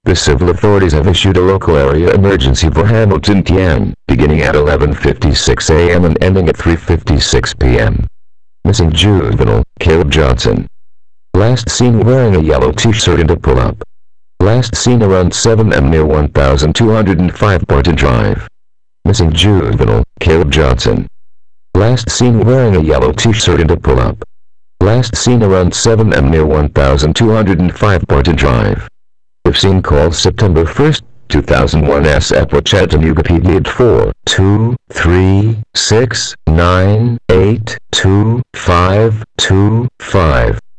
The civil authorities have issued a local area emergency for Hamilton TN, beginning at 11:56 a.m. and ending at 3:56 p.m. Missing juvenile, Caleb Johnson. Last seen wearing a yellow t-shirt and a pull-up. Last seen around 7 am near 1205 Barton Drive. Missing juvenile, Caleb Johnson. Last seen wearing a yellow t-shirt and a pull-up. Last seen around 7 am near 1205 Barton Drive. If seen, call September 1st, 2001 SAPWA Chattanooga PD at 423-698-2525.